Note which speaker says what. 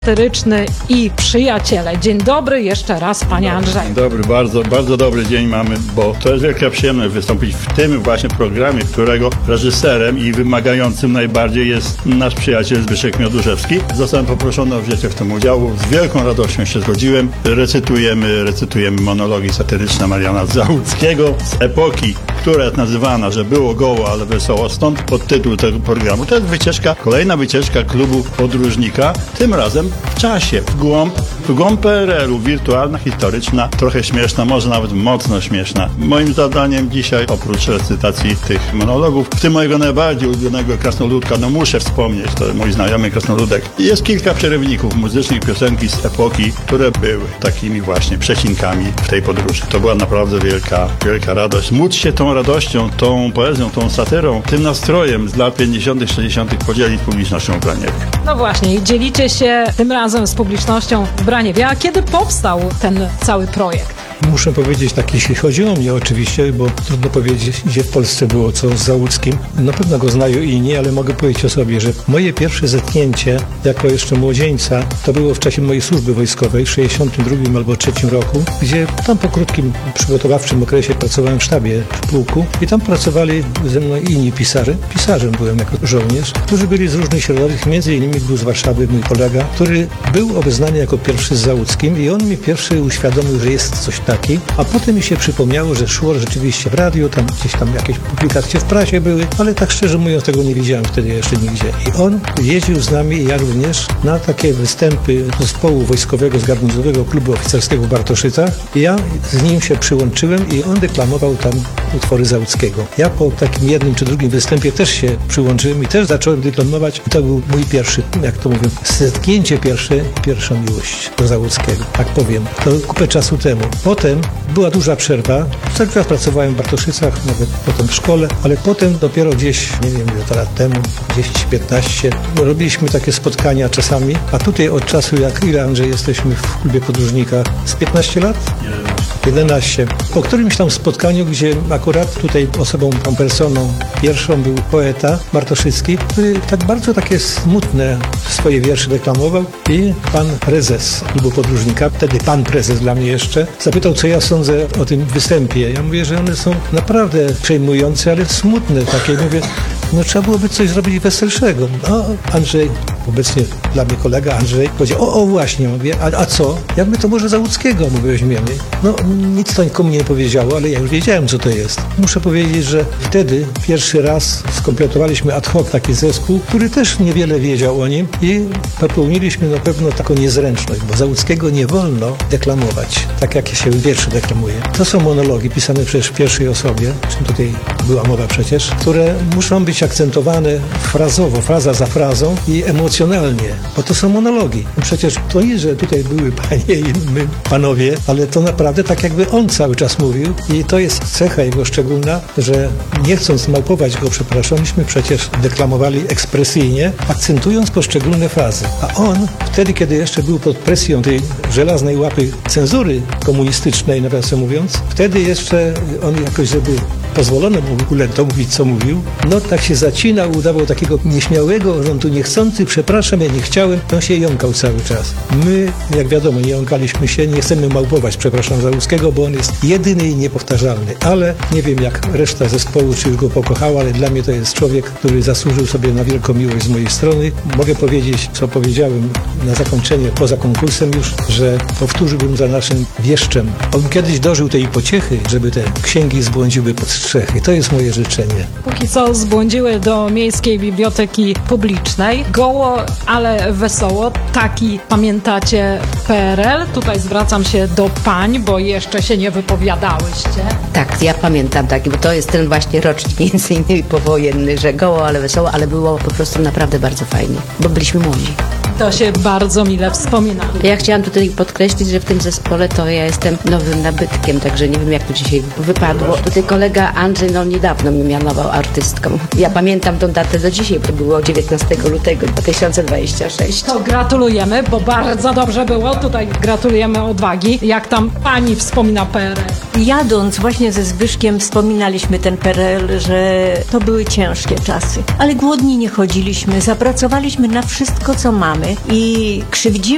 Speaker 1: Satyryczny i przyjaciele. Dzień dobry jeszcze raz, panie Andrzeju.
Speaker 2: Dzień dobry, bardzo dobry dzień mamy, bo to jest wielka przyjemność wystąpić w tym właśnie programie, którego reżyserem i wymagającym najbardziej jest nasz przyjaciel Zbyszek Mioduszewski. Zostałem poproszony o wzięcie w tym udziału. Z wielką radością się zgodziłem. Recytujemy monologi satyryczne Mariana Załuckiego z epoki, która jest nazywana, że było goło, ale wesoło. Stąd podtytuł tego programu. To jest wycieczka, kolejna wycieczka klubu podróżnika. Tym razem w czasie, w głąb PRL-u, wirtualna, historyczna, trochę śmieszna, może nawet mocno śmieszna. Moim zadaniem dzisiaj, oprócz recytacji tych monologów, w tym mojego najbardziej ulubionego krasnoludka, no muszę wspomnieć, to mój znajomy krasnoludek, jest kilka przerywników muzycznych, piosenki z epoki, które były takimi właśnie przecinkami w tej podróży. To była naprawdę wielka radość. Móc się tą radością, tą poezją, tą satyrą, tym nastrojem z lat 50., 60. podzielić z publicznością w Braniewie.
Speaker 1: No właśnie, i dzielicie się tym razem z publicznością w Braniewie. A kiedy powstał ten cały projekt?
Speaker 3: Muszę powiedzieć tak, jeśli chodzi o mnie oczywiście, bo trudno powiedzieć, gdzie w Polsce było co z Załuckim. Na pewno go znają inni, ale mogę powiedzieć o sobie, że moje pierwsze zetknięcie jako jeszcze młodzieńca to było w czasie mojej służby wojskowej w 62 albo 3 roku, gdzie tam po krótkim przygotowawczym okresie pracowałem w sztabie w pułku i tam pracowali ze mną inni pisarze. Pisarzem byłem jako żołnierz, którzy byli z różnych środowisk, między innymi był z Warszawy mój kolega, który był obeznany jako pierwszy z Załuckim i on mi pierwszy uświadomił, że jest coś taki, a potem mi się przypomniało, że szło rzeczywiście w radiu, tam gdzieś tam jakieś publikacje w prasie były, ale tak szczerze mówiąc tego nie widziałem wtedy jeszcze nigdzie. I on jeździł z nami i ja również na takie występy zespołu wojskowego z garnizonowego klubu oficerskiego w Bartoszycach i ja z nim się przyłączyłem i on deklamował tam utwory Załuckiego. Ja po takim jednym czy drugim występie też się przyłączyłem i też zacząłem deklamować i to był mój pierwszy, jak to mówię, zetknięcie pierwsza miłość do Załuckiego, tak powiem. To kupę czasu temu. Potem była duża przerwa. Cały czas pracowałem w Bartoszycach, nawet potem w szkole, ale potem dopiero gdzieś, nie wiem ile to lat temu, 10-15, robiliśmy takie spotkania czasami, a tutaj od czasu, ile Andrzej jesteśmy w klubie podróżnika, z 15 lat? 11. Po którymś tam spotkaniu, gdzie akurat tutaj osobą, tą personą pierwszą był poeta Bartoszycki, który tak bardzo takie smutne swoje wiersze deklamował i pan prezes klubu podróżnika, wtedy pan prezes dla mnie jeszcze, zapytał, co ja sądzę o tym występie. Ja mówię, że one są naprawdę przejmujące, ale smutne takie. Mówię, no trzeba byłoby coś zrobić weselszego. No, Andrzej, obecnie dla mnie kolega Andrzej, powiedział, o właśnie, mówię, a co? Ja mówię, to może Załuckiego, mówię, weźmiemy. No, nic to nikomu nie powiedziało, ale ja już wiedziałem, co to jest. Muszę powiedzieć, że wtedy pierwszy raz skompletowaliśmy ad hoc taki zespół, który też niewiele wiedział o nim i popełniliśmy na pewno taką niezręczność, bo Załuckiego nie wolno deklamować, tak jak się wierszy deklamuje. To są monologi pisane przecież w pierwszej osobie, czym tutaj była mowa przecież, które muszą być akcentowane frazowo, fraza za frazą i emocjonalnie, bo to są monologi. Przecież to nie, że tutaj były panie i my panowie, ale to naprawdę tak jakby on cały czas mówił i to jest cecha jego szczególna, że nie chcąc małpować go, przepraszam, myśmy przecież deklamowali ekspresyjnie, akcentując poszczególne frazy. A on wtedy, kiedy jeszcze był pod presją tej żelaznej łapy cenzury komunistycznej, nawiasem mówiąc, wtedy jeszcze on jakoś, żeby pozwolono mu w ogóle to mówić, co mówił, no tak się zacinał, udawał takiego nieśmiałego, że on tu niechcący, przepraszam, ja nie chciałem, on się jąkał cały czas. My, jak wiadomo, nie jąkaliśmy się, nie chcemy małpować, przepraszam, Załuckiego, bo on jest jedyny i niepowtarzalny, ale nie wiem, jak reszta zespołu, czy już go pokochała, ale dla mnie to jest człowiek, który zasłużył sobie na wielką miłość z mojej strony. Mogę powiedzieć, co powiedziałem na zakończenie, poza konkursem już, że powtórzyłbym za naszym wieszczem. On kiedyś dożył tej pociechy, żeby te księgi zbłądziły pod strzechy. To jest moje życzenie.
Speaker 1: Póki co zbłądziły do Miejskiej Biblioteki Publicznej. Goło, ale wesoło. Taki, pamiętacie, PRL? Tutaj zwracam się do pań, bo jeszcze się nie wypowiadałyście.
Speaker 4: Tak, ja pamiętam taki, bo to jest ten właśnie rocznik między innymi powojenny, że goło, ale wesoło, ale było po prostu naprawdę bardzo fajnie, bo byliśmy młodzi.
Speaker 1: To się bardzo mile wspomina.
Speaker 4: Ja chciałam tutaj podkreślić, że w tym zespole to ja jestem nowym nabytkiem, także nie wiem, jak to dzisiaj wypadło. Tutaj kolega Andrzej, no niedawno mnie mianował artystką. Ja pamiętam tą datę do dzisiaj, to było 19 lutego 2026.
Speaker 1: To gratulujemy, bo bardzo dobrze było. Tutaj gratulujemy odwagi. Jak tam pani wspomina PRL?
Speaker 5: Jadąc właśnie ze Zbyszkiem wspominaliśmy ten PRL, że to były ciężkie czasy. Ale głodni nie chodziliśmy, zapracowaliśmy na wszystko, co mamy i krzywdzimy